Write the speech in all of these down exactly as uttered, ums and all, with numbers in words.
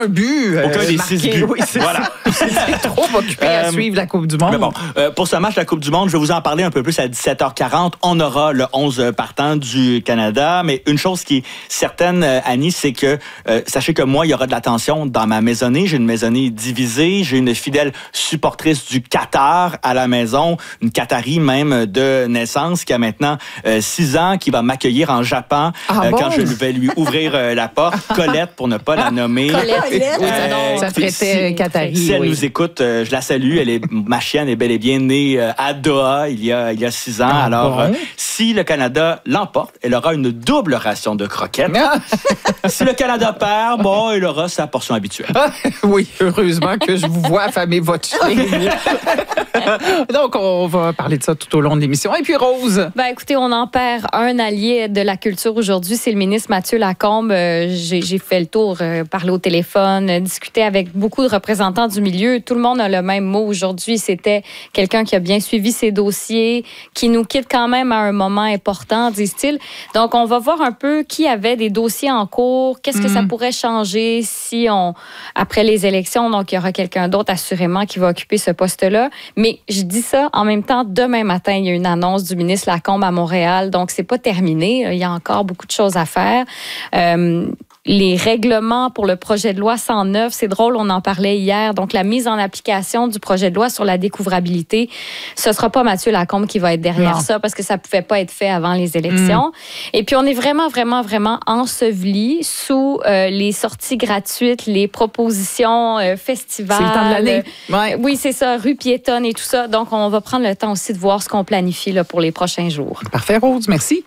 un but. Euh, Aucun des marqué. six buts. Oui, c'est voilà. C'est trop occupé à Euh, suivre la Coupe du Monde. Mais bon, euh, pour ce match de la Coupe du Monde, je vais vous en parler un peu plus à dix-sept heures quarante. On aura le onze partant du Canada. Mais une chose qui est certaine, euh, Annie, c'est que euh, sachez que moi, il y aura de la tension dans ma maisonnée. J'ai une maisonnée divisée. J'ai une fidèle supportrice du Qatar à la maison, une Qatari même de naissance qui a maintenant euh, six ans, qui va m'accueillir en Japon Ah euh, bon? quand je vais lui ouvrir euh, la porte. Colette, pour ne pas la nommer. Colette. Oui, ça, Euh, ça puis traitait si- Qatari. Si elle oui. nous écoute, euh, je la salue. Elle est, ma chienne est bel et bien née euh, à Doha il y a, il y a six ans. Ah Alors, bon? euh, si le Canada l'emporte, elle aura une double ration de croquettes. Si le Canada perd, bon, elle aura sa portion habituelle. Oui, heureusement que je vous vois affamer votre chien. Donc, on va parler de ça tout au long de l'émission. Et puis, Rose. Ben, écoutez, on en perd un allié de la culture aujourd'hui. C'est le ministre Mathieu Lacombe. Euh, j'ai, j'ai fait le tour, euh, parlé au téléphone, euh, discuté avec beaucoup de représentants du milieu. Tout le monde a le même mot aujourd'hui. C'était quelqu'un qui a bien suivi ses dossiers, qui nous quitte quand même à un moment important, disent-ils. Donc, on va voir un peu qui avait des dossiers en cours, qu'est-ce que Mm. ça pourrait changer si on, après les élections, donc il y aura quelqu'un d'autre assurément qui va occuper ce poste-là. Mais je dis ça en même temps, demain matin, il y a une annonce du ministre Lacombe à Montréal, donc c'est pas terminé. Il y a encore beaucoup de choses à faire. Euh, Les règlements pour le projet de loi cent neuf, c'est drôle, on en parlait hier. Donc, la mise en application du projet de loi sur la découvrabilité, ce sera pas Mathieu Lacombe qui va être derrière Non. ça parce que ça pouvait pas être fait avant les élections. Mm. Et puis, on est vraiment, vraiment, vraiment enseveli sous euh, les sorties gratuites, les propositions euh, festivals. C'est le temps de l'année. Ouais. Oui, c'est ça, rue piétonne et tout ça. Donc, on va prendre le temps aussi de voir ce qu'on planifie là, pour les prochains jours. Parfait, Rose. Merci.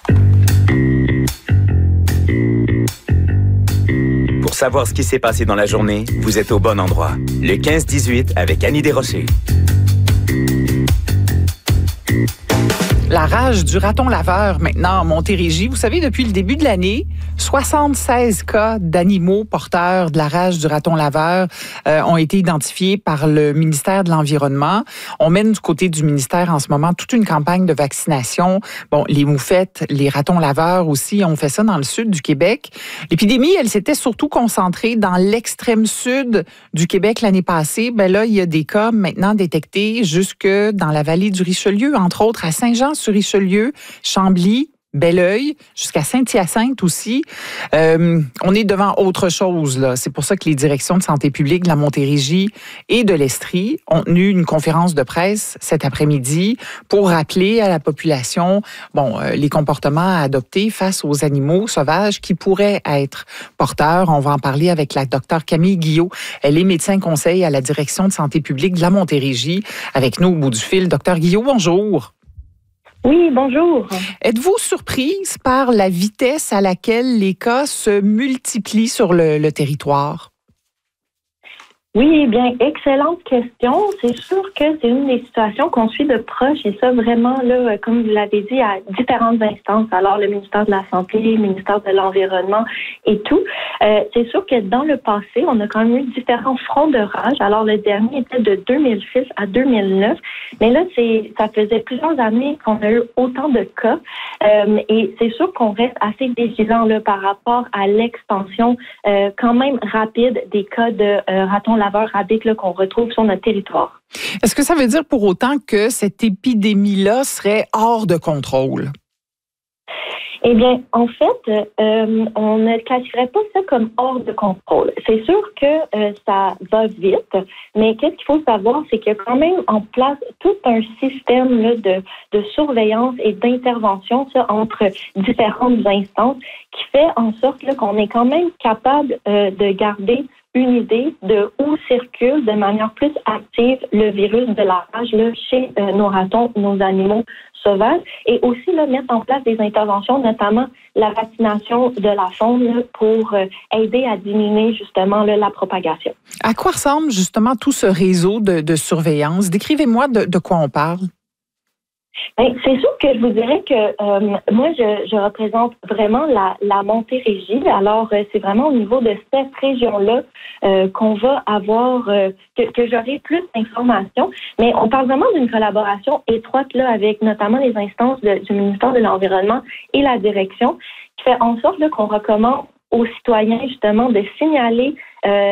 Pour savoir ce qui s'est passé dans la journée, vous êtes au bon endroit. Le quinze dix-huit avec Annie Desrochers. La rage du raton laveur maintenant en Montérégie. Vous savez, depuis le début de l'année, soixante-seize cas d'animaux porteurs de la rage du raton laveur euh, ont été identifiés par le ministère de l'Environnement. On mène du côté du ministère en ce moment toute une campagne de vaccination. Bon, les moufettes, les ratons laveurs aussi, on fait ça dans le sud du Québec. L'épidémie, elle s'était surtout concentrée dans l'extrême sud du Québec l'année passée. Ben là, il y a des cas maintenant détectés jusque dans la vallée du Richelieu, entre autres à Saint-Jean-sur-Richelieu, Chambly, Belleuil, jusqu'à Saint-Hyacinthe aussi. Euh, on est devant autre chose, là. C'est pour ça que les directions de santé publique de la Montérégie et de l'Estrie ont tenu une conférence de presse cet après-midi pour rappeler à la population, bon, euh, les comportements à adopter face aux animaux sauvages qui pourraient être porteurs. On va en parler avec la docteure Camille Guillot. Elle est médecin conseil à la direction de santé publique de la Montérégie. Avec nous au bout du fil, docteur Guillot, bonjour. Oui, bonjour. Êtes-vous surprise par la vitesse à laquelle les cas se multiplient sur le, le territoire? Oui, bien, excellente question. C'est sûr que c'est une des situations qu'on suit de proche et ça vraiment, là, comme vous l'avez dit, à différentes instances. Alors, le ministère de la Santé, le ministère de l'Environnement et tout. Euh, c'est sûr que dans le passé, on a quand même eu différents fronts de rage. Alors, le dernier était de deux mille six à deux mille neuf. Mais là, c'est, ça faisait plusieurs années qu'on a eu autant de cas. Euh, et c'est sûr qu'on reste assez vigilant, là, par rapport à l'expansion, euh, quand même rapide des cas de euh, ratons laveurs rabiques, là, qu'on retrouve sur notre territoire. Est-ce que ça veut dire pour autant que cette épidémie-là serait hors de contrôle? Eh bien, en fait, euh, on ne qualifierait pas ça comme hors de contrôle. C'est sûr que euh, ça va vite, mais qu'est-ce qu'il faut savoir, c'est qu'il y a quand même en place tout un système là, de, de surveillance et d'intervention ça, entre différentes instances qui fait en sorte là, qu'on est quand même capable euh, de garder une idée de où circule de manière plus active le virus de la rage là, chez euh, nos ratons, nos animaux sauvages, et aussi là, mettre en place des interventions, notamment la vaccination de la faune là, pour euh, aider à diminuer justement là, la propagation. À quoi ressemble justement tout ce réseau de, de surveillance? Décrivez-moi de, de quoi on parle. Bien, c'est sûr que je vous dirais que euh, moi, je, je représente vraiment la, la Montérégie. Alors, euh, c'est vraiment au niveau de cette région-là euh, qu'on va avoir, euh, que, que j'aurai plus d'informations. Mais on parle vraiment d'une collaboration étroite là avec notamment les instances de, du ministère de l'Environnement et la direction, qui fait en sorte là, qu'on recommande aux citoyens justement de signaler euh,